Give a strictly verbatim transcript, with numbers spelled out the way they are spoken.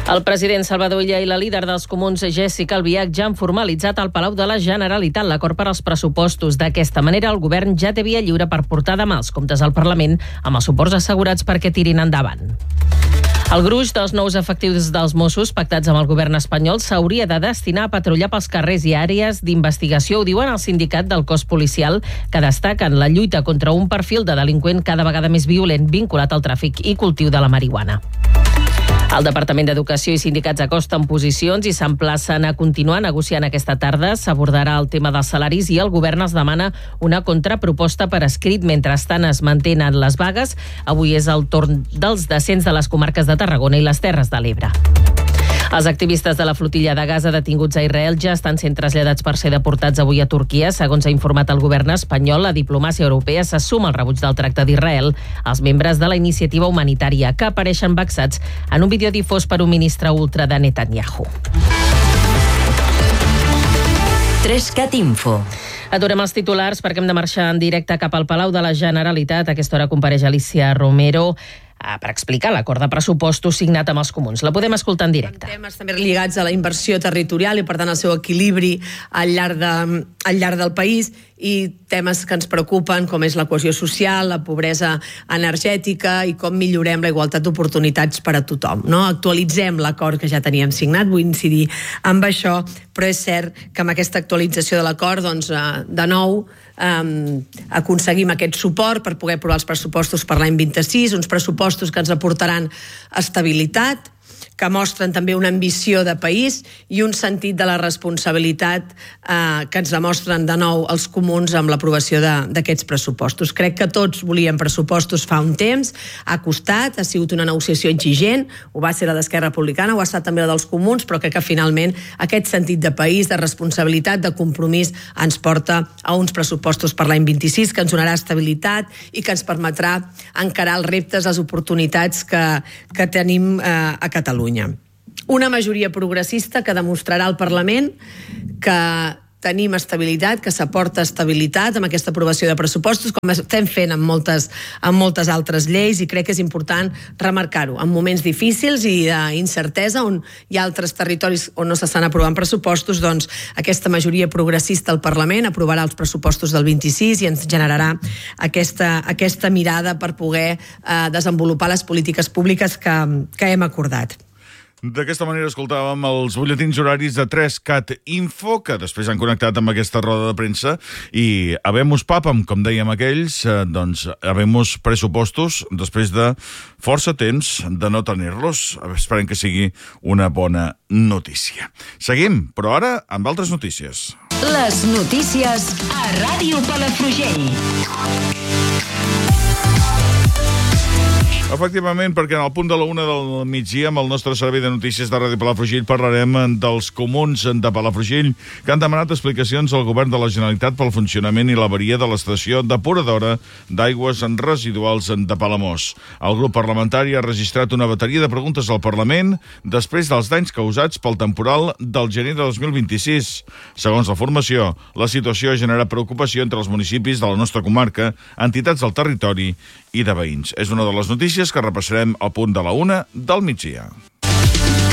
El president Salvador Illa i la líder dels comuns, Jéssica Albiach, ja han formalitzat al Palau de la Generalitat l'acord per als pressupostos. D'aquesta manera, el govern ja té via lliure per portar demà els comptes al Parlament amb els suports assegurats perquè tirin endavant. El gruix dels nous efectius dels Mossos pactats amb el govern espanyol s'hauria de destinar a patrullar pels carrers i àrees d'investigació. Ho diuen el sindicat del cos policial, que destaquen la lluita contra un perfil de delinqüent cada vegada més violent vinculat al tràfic i cultiu de la marihuana. El Departament d'Educació i sindicats acosten posicions i s'emplacen a continuar negociant aquesta tarda. S'abordarà el tema dels salaris i el govern els demana una contraproposta per escrit. Mentrestant es mantenen les vagues. Avui és el torn dels descens de les comarques de Tarragona i les Terres de l'Ebre. Els activistes de la flotilla de Gaza detinguts a Israel ja estan sent traslladats per ser deportats avui a Turquia. Segons ha informat el govern espanyol, la diplomàcia europea se suma al rebuig del tracte d'Israel als membres de la iniciativa humanitària, que apareixen vexats en un vídeo difós per un ministre ultra de Netanyahu. Trescat Info. Aturem els titulars perquè hem de marxar en directe cap al Palau de la Generalitat. A aquesta hora compareix Alicia Romero per explicar l'acord de pressupostos signat amb els comuns. La podem escoltar en directe. Temes també lligats a la inversió territorial i, per tant, al seu equilibri al llarg, de, al llarg del país, i temes que ens preocupen, com és la cohesió social, la pobresa energètica i com millorem la igualtat d'oportunitats per a tothom. No? Actualitzem l'acord que ja teníem signat, vull incidir amb això, però és cert que amb aquesta actualització de l'acord, doncs, de nou, Um, aconseguim aquest suport per poder aprovar els pressupostos per l'any vint-i-sis, uns pressupostos que ens aportaran estabilitat, que mostren també una ambició de país i un sentit de la responsabilitat eh, que ens demostren de nou els comuns amb l'aprovació d'aquests pressupostos. Crec que tots volíem pressupostos fa un temps, ha costat, ha sigut una negociació exigent, ho va ser la d'Esquerra Republicana, ho ha estat també la dels comuns, però crec que finalment aquest sentit de país, de responsabilitat, de compromís, ens porta a uns pressupostos per l'any vint-i-sis que ens donarà estabilitat i que ens permetrà encarar els reptes, les oportunitats que, que tenim eh, a Catalunya. Una majoria progressista que demostrarà al Parlament que tenim estabilitat, que s'aporta estabilitat amb aquesta aprovació de pressupostos, com estem fent amb moltes, amb moltes altres lleis, i crec que és important remarcar-ho. En moments difícils i d'incertesa, on hi ha altres territoris on no s'estan aprovant pressupostos, doncs aquesta majoria progressista al Parlament aprovarà els pressupostos del vint-i-sis i ens generarà aquesta, aquesta mirada per poder eh, desenvolupar les polítiques públiques que, que hem acordat. D'aquesta manera escoltàvem els butlletins horaris de Trescat Info, que després han connectat amb aquesta roda de premsa, i habemus papam, com dèiem aquells, eh, doncs habemus pressupostos després de força temps de no tenir-los. Esperem que sigui una bona notícia. Seguim, però ara amb altres notícies. Les notícies a Ràdio Palafrugell. Efectivament, perquè en el punt de la una del migdia, amb el nostre servei de notícies de Ràdio Palafrugell, parlarem dels comuns de Palafrugell que han demanat explicacions al govern de la Generalitat pel funcionament i l'averia de l'estació depuradora d'aigües residuals de Palamós. El grup parlamentari ha registrat una bateria de preguntes al Parlament després dels danys causats pel temporal del gener de dos mil vint-i-sis. Segons la formació, la situació ha generat preocupació entre els municipis de la nostra comarca, entitats del territori i de veïns. És una de les notícies que repassarem al punt de la una del migdia.